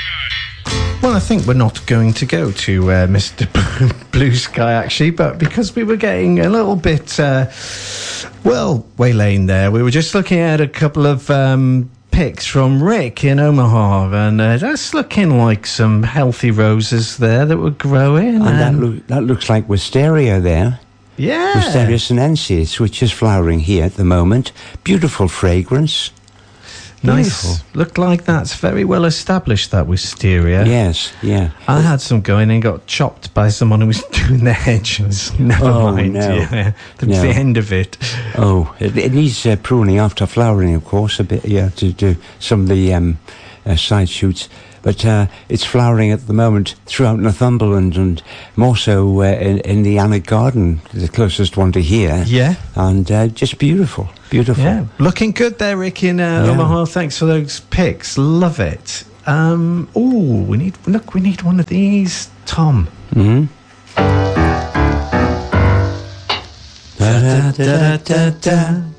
Well, I think we're not going to go to Mr. Blue Sky, actually, but because we were getting a little bit, waylaid there. We were just looking at a couple of pics from Rick in Omaha, and that's looking like some healthy roses there that were growing. And that looks like wisteria there. Yeah. Wisteria sinensis, which is flowering here at the moment. Beautiful fragrance. Nice. Beautiful. Looked like that's very well established, that wisteria. Yes, yeah. I had some going and got chopped by someone who was doing the hedges. Never mind. No. Yeah, that was the end of it. Oh, it needs pruning after flowering, of course, a bit, yeah, to do some of the side shoots. But it's flowering at the moment throughout Northumberland and more so in the Annick Garden, the closest one to here. Yeah. And just beautiful, beautiful. Yeah, looking good there, Rick, in Omaha. Thanks for those pics. Love it. We need one of these, Tom. Mm-hmm. Da, da, da, da, da, da.